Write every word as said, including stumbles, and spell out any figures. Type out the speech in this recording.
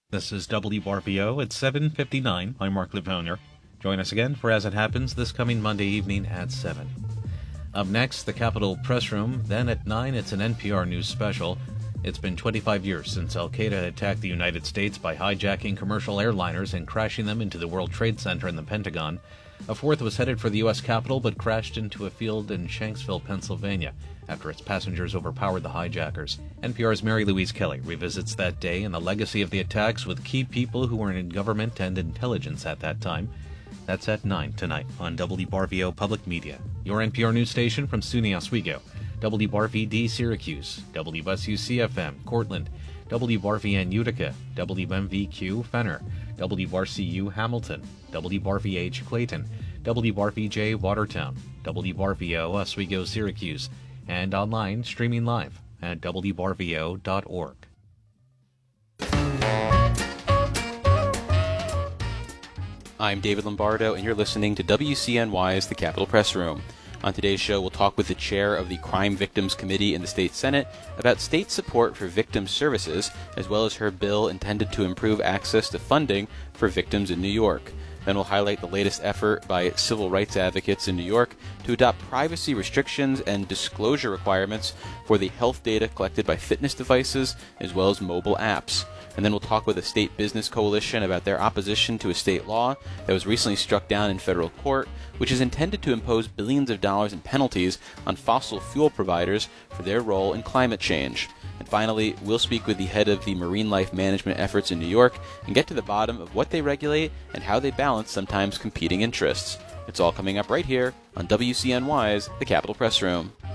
This is W R V O at seven fifty-nine. I'm Mark Livoner. Join us again for As It Happens this coming Monday evening at seven. Up next, the Capitol Press Room. Then at nine, it's an N P R News special. It's been twenty-five years since Al-Qaeda attacked the United States by hijacking commercial airliners and crashing them into the World Trade Center in the Pentagon. A fourth was headed for the U S Capitol but crashed into a field in Shanksville, Pennsylvania, after its passengers overpowered the hijackers. N P R's Mary Louise Kelly revisits that day and the legacy of the attacks with key people who were in government and intelligence at that time. That's at nine tonight on W R V O Public Media, your N P R news station from SUNY Oswego, W R V D Syracuse, W S U C F M Cortland, W R V N Utica, W M V Q Fenner, W R C U Hamilton, W R V H Clayton, W R V J Watertown, W R V O Oswego Syracuse, and online streaming live at W R V O dot org. I'm David Lombardo, and you're listening to W C N Y's The Capitol Press Room. On today's show, we'll talk with the chair of the Crime Victims Committee in the state Senate about state support for victim services, as well as her bill intended to improve access to funding for victims in New York. Then we'll highlight the latest effort by civil rights advocates in New York to adopt privacy restrictions and disclosure requirements for the health data collected by fitness devices, as well as mobile apps. And then we'll talk with the State Business Coalition about their opposition to a state law that was recently struck down in federal court, which is intended to impose billions of dollars in penalties on fossil fuel providers for their role in climate change. And finally, we'll speak with the head of the marine life management efforts in New York and get to the bottom of what they regulate and how they balance sometimes competing interests. It's all coming up right here on W C N Y's The Capitol Press Room.